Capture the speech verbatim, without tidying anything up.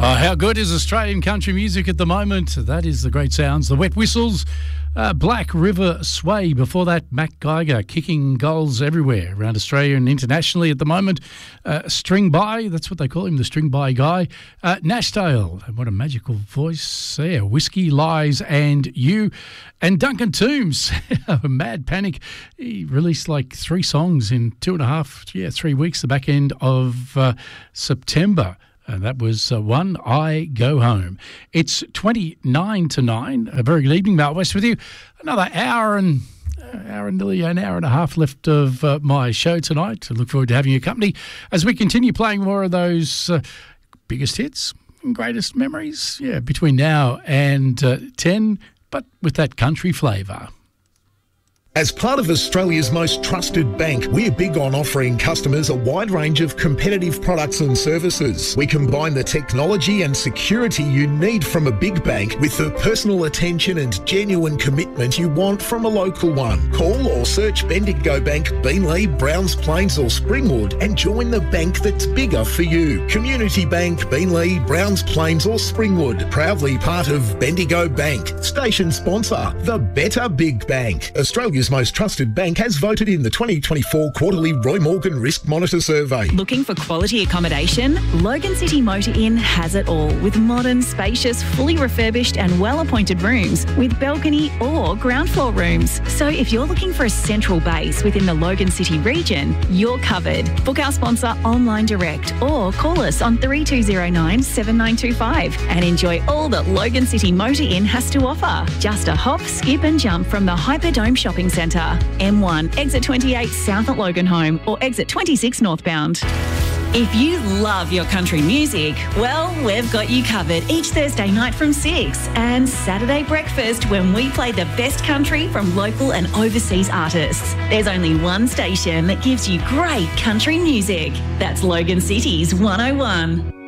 Oh, how good is Australian country music at the moment? That is the great sounds, the Wet Whistles, uh, Black River Sway. Before that, Mac Geiger kicking goals everywhere around Australia and internationally at the moment. Uh, String By, that's what they call him, the String By guy. Uh, Nashdale, what a magical voice there. Whiskey, Lies and You. And Duncan Toombs, Mad Panic. He released like three songs in two and a half, yeah, three weeks, the back end of uh, September. And that was uh, one, I Go Home. It's twenty-nine to nine. A very good evening, Mel West with you. Another hour and uh, hour and nearly an hour and a half left of uh, my show tonight. I look forward to having your company as we continue playing more of those uh, biggest hits and greatest memories. Yeah, between now and uh, ten, but with that country flavour. As part of Australia's most trusted bank, we're big on offering customers a wide range of competitive products and services. We combine the technology and security you need from a big bank with the personal attention and genuine commitment you want from a local one. Call or search Bendigo Bank, Beenleigh, Browns Plains or Springwood and join the bank that's bigger for you. Community Bank, Beenleigh, Browns Plains or Springwood. Proudly part of Bendigo Bank. Station sponsor, the Better Big Bank. Australia's most trusted bank has voted in the twenty twenty-four quarterly Roy Morgan Risk Monitor Survey. Looking for quality accommodation? Logan City Motor Inn has it all with modern, spacious, fully refurbished and well-appointed rooms with balcony or ground floor rooms. So if you're looking for a central base within the Logan City region, you're covered. Book our sponsor online direct or call us on three two zero nine, seven nine two five and enjoy all that Logan City Motor Inn has to offer. Just a hop, skip and jump from the Hyperdome Shopping Centre. M one, exit twenty-eight south at Loganholme or exit twenty-six northbound. If you love your country music, well, we've got you covered each Thursday night from six and Saturday breakfast when we play the best country from local and overseas artists. There's only one station that gives you great country music. That's Logan City's one oh one.